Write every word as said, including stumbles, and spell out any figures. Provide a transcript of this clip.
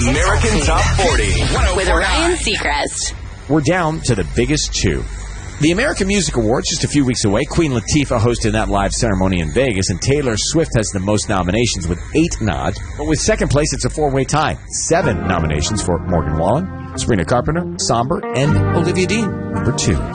American Top forty. With Ryan Seacrest. We're down to the biggest two. The American Music Awards just a few weeks away. Queen Latifah hosted that live ceremony in Vegas, and Taylor Swift has the most nominations with eight nods. But with second place, it's a four-way tie. Seven nominations for Morgan Wallen, Sabrina Carpenter, Somber, and Olivia Dean, number two.